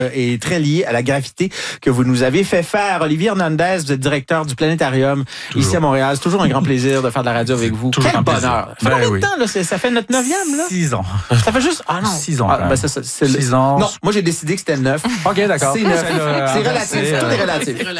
est très lié à la gravité que vous nous avez fait faire. Olivier Hernandez, vous êtes directeur du Planétarium ici à Montréal. C'est toujours un grand plaisir de faire de la radio avec vous. Quel bonheur. Ça fait combien de temps, là? Ça fait notre 9e, là? 6 ans. Ça fait juste... Ah non. 6 ans. Ben ça, 6 ans. Non, moi j'ai décidé que c'était 9. OK, d'accord. C'est 9. C'est relatif. Tout est relatif.